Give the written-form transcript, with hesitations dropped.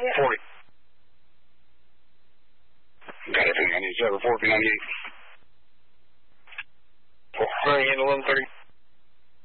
Yeah. 40. Got everything I need. 7 4 98. Running into 1130.